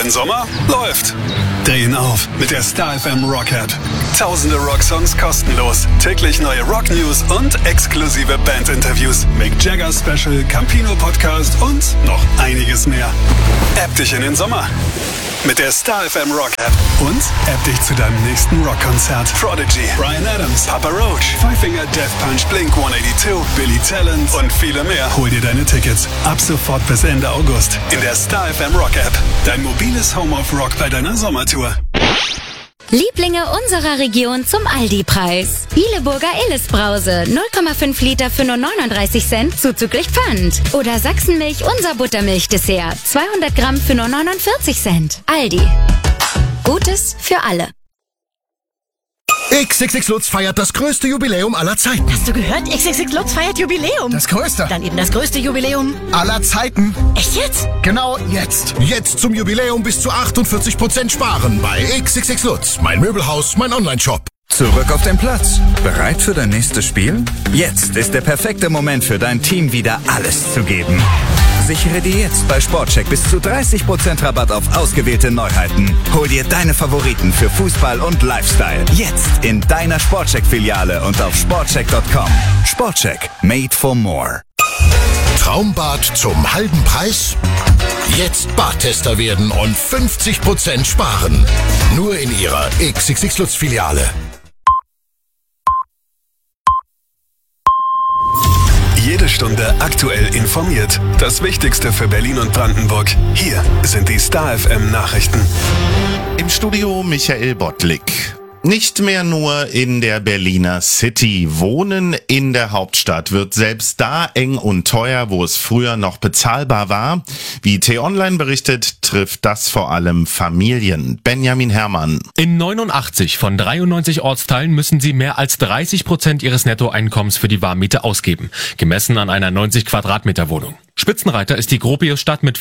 Dein Sommer läuft. Drehen auf mit der Star FM Rock App. Tausende Rocksongs kostenlos. Täglich neue Rock-News und exklusive Band-Interviews. Mick Jagger Special, Campino Podcast und noch einiges mehr. App dich in den Sommer mit der Star FM Rock App. Und App dich zu deinem nächsten Rockkonzert. Prodigy, Bryan Adams, Papa Roach, Five Finger Death Punch, Blink-182, Billy Talent und viele mehr. Hol dir deine Tickets ab sofort bis Ende August in der Star FM Rock App. Dein mobiles Home of Rock bei deiner Sommertour. Lieblinge unserer Region zum Aldi-Preis. Bieleburger Illes-Brause, 0,5 Liter für nur 39 Cent, zuzüglich Pfand. Oder Sachsenmilch, unser Buttermilch-Dessert, 200 Gramm für nur 49 Cent. Aldi. Gutes für alle. XXX Lutz feiert das größte Jubiläum aller Zeiten. Hast du gehört? XXX Lutz feiert Jubiläum. Das größte. Dann eben das größte Jubiläum aller Zeiten. Echt jetzt? Genau jetzt. Jetzt zum Jubiläum bis zu 48% sparen bei XXX Lutz. Mein Möbelhaus, mein Onlineshop. Zurück auf den Platz. Bereit für dein nächstes Spiel? Jetzt ist der perfekte Moment für dein Team, wieder alles zu geben. Sichere dir jetzt bei Sportcheck bis zu 30% Rabatt auf ausgewählte Neuheiten. Hol dir deine Favoriten für Fußball und Lifestyle. Jetzt in deiner Sportcheck-Filiale und auf sportcheck.com. Sportcheck. Made for more. Traumbad zum halben Preis? Jetzt Badtester werden und 50% sparen. Nur in Ihrer XXX Lutz Filiale. Jede Stunde aktuell informiert. Das Wichtigste für Berlin und Brandenburg. Hier sind die Star FM Nachrichten. Im Studio Michael Bottlik. Nicht mehr nur in der Berliner City. Wohnen in der Hauptstadt wird selbst da eng und teuer, wo es früher noch bezahlbar war. Wie T-Online berichtet, trifft das vor allem Familien. Benjamin Herrmann. In 89 von 93 Ortsteilen müssen sie mehr als 30% ihres Nettoeinkommens für die Warmmiete ausgeben. Gemessen an einer 90 Quadratmeter Wohnung. Spitzenreiter ist die Gropiusstadt mit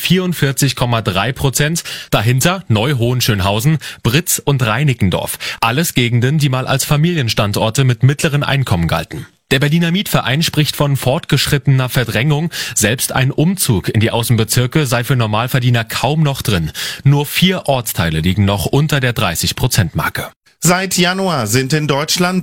44,3%. Dahinter Neu-Hohenschönhausen, Britz und Reinickendorf. Alles Gegenden, die mal als Familienstandorte mit mittleren Einkommen galten. Der Berliner Mietverein spricht von fortgeschrittener Verdrängung. Selbst ein Umzug in die Außenbezirke sei für Normalverdiener kaum noch drin. Nur 4 Ortsteile liegen noch unter der 30%-Marke. Seit Januar sind in Deutschland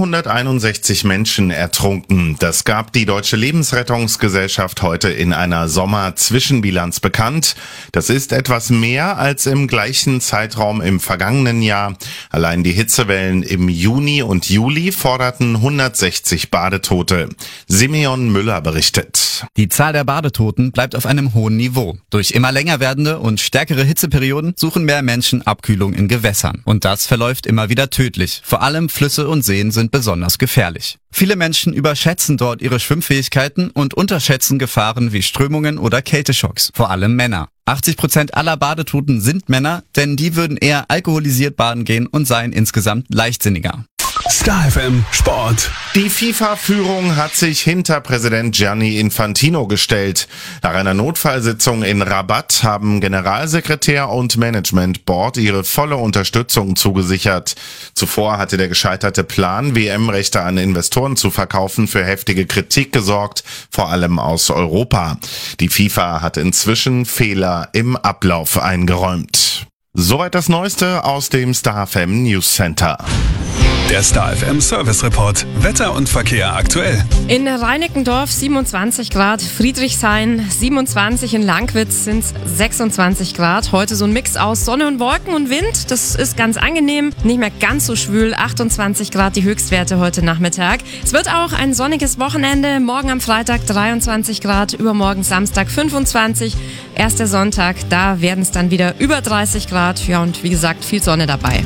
261 Menschen ertrunken. Das gab die Deutsche Lebensrettungsgesellschaft heute in einer Sommer-Zwischenbilanz bekannt. Das ist etwas mehr als im gleichen Zeitraum im vergangenen Jahr. Allein die Hitzewellen im Juni und Juli forderten 160 Badetote. Simeon Müller berichtet. Die Zahl der Badetoten bleibt auf einem hohen Niveau. Durch immer länger werdende und stärkere Hitzeperioden suchen mehr Menschen Abkühlung in Gewässern. Und das verläuft immer wieder tödlich. Vor allem Flüsse und Seen sind besonders gefährlich. Viele Menschen überschätzen dort ihre Schwimmfähigkeiten und unterschätzen Gefahren wie Strömungen oder Kälteschocks. Vor allem Männer. 80% aller Badetoten sind Männer, denn die würden eher alkoholisiert baden gehen und seien insgesamt leichtsinniger. Star FM Sport. Die FIFA-Führung hat sich hinter Präsident Gianni Infantino gestellt. Nach einer Notfallsitzung in Rabat haben Generalsekretär und Management Board ihre volle Unterstützung zugesichert. Zuvor hatte der gescheiterte Plan, WM-Rechte an Investoren zu verkaufen, für heftige Kritik gesorgt, vor allem aus Europa. Die FIFA hat inzwischen Fehler im Ablauf eingeräumt. Soweit das Neueste aus dem Star FM News Center. Der Star FM Service Report. Wetter und Verkehr aktuell. In Reinickendorf 27 Grad, Friedrichshain 27, in Langwitz sind es 26 Grad. Heute so ein Mix aus Sonne und Wolken und Wind. Das ist ganz angenehm, nicht mehr ganz so schwül. 28 Grad die Höchstwerte heute Nachmittag. Es wird auch ein sonniges Wochenende. Morgen am Freitag 23 Grad, übermorgen Samstag 25. Erster Sonntag, da werden es dann wieder über 30 Grad. Ja, und wie gesagt, viel Sonne dabei.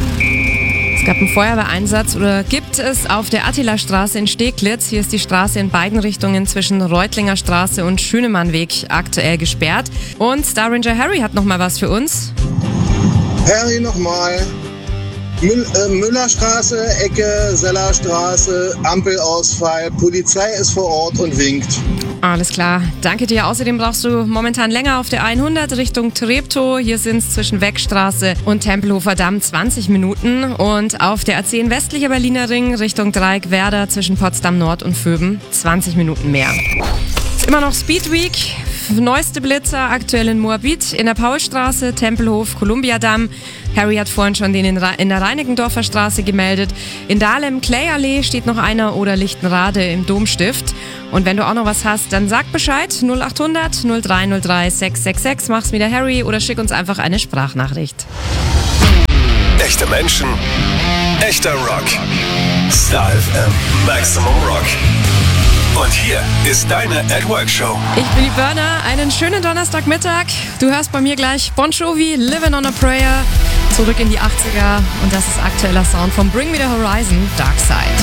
Es gab einen Feuerwehreinsatz oder gibt es auf der Attila-Straße in Steglitz. Hier ist die Straße in beiden Richtungen zwischen Reutlinger Straße und Schönemannweg aktuell gesperrt. Und Star Ranger Harry hat nochmal was für uns. Harry nochmal. Müllerstraße, Ecke, Sellerstraße, Ampelausfall, Polizei ist vor Ort und winkt. Alles klar, danke dir. Außerdem brauchst du momentan länger auf der 100 Richtung Treptow. Hier sind es zwischen Weckstraße und Tempelhofer Damm 20 Minuten. Und auf der A10 westlicher Berliner Ring Richtung Dreieckwerder zwischen Potsdam Nord und Vöben 20 Minuten mehr. Ist immer noch Speed Week. Neueste Blitzer aktuell in Moabit, in der Paulstraße, Tempelhof, Kolumbiadamm. Harry hat vorhin schon den in der Reinickendorfer Straße gemeldet. In Dahlem, Klayallee steht noch einer oder Lichtenrade im Domstift. Und wenn du auch noch was hast, dann sag Bescheid. 0800 0303 666. Mach's wie der Harry oder schick uns einfach eine Sprachnachricht. Echte Menschen, echter Rock. Star FM Maximum Rock. Und hier ist deine At Work Show. Ich bin die Burner. Einen schönen Donnerstagmittag. Du hörst bei mir gleich Bon Jovi, Living on a Prayer. Zurück in die 80er. Und das ist aktueller Sound von Bring Me the Horizon, Dark Side.